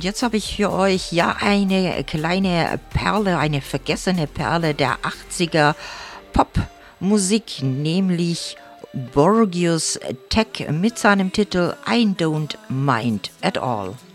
und jetzt habe ich für euch ja eine kleine Perle, eine vergessene Perle der 80er Popmusik, nämlich Borgius Tech mit seinem Titel I Don't Mind at All.